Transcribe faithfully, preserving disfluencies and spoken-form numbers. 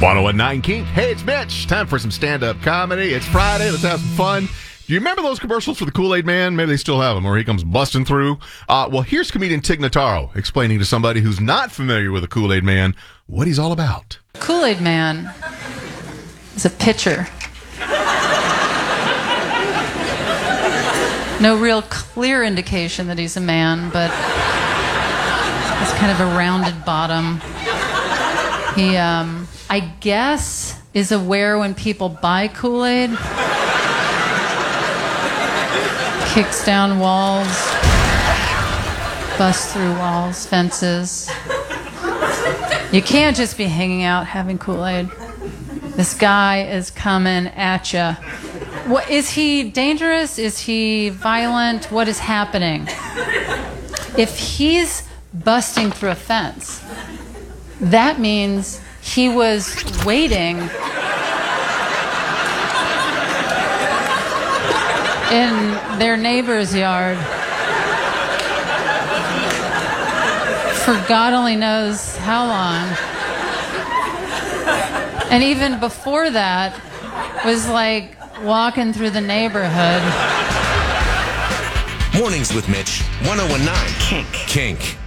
ten Kink. Hey, it's Mitch. Time for some stand-up comedy. It's Friday. Let's have some fun. Do you remember those commercials for the Kool-Aid Man? Maybe they still have them, or he comes busting through. Uh, well, here's comedian Tig Notaro explaining to somebody who's not familiar with the Kool-Aid Man what he's all about. Kool-Aid Man is a pitcher. No real clear indication that he's a man, but he's kind of a rounded bottom. He, um, I guess, is aware when people buy Kool-Aid. Kicks down walls, busts through walls, fences. You can't just be hanging out having Kool-Aid. This guy is coming at you. What, is he dangerous? Is he violent? What is happening? If he's busting through a fence, that means he was waiting in their neighbor's yard for God only knows how long. And even before that was like walking through the neighborhood. Mornings with Mitch, ten nineteen Kink. Kink.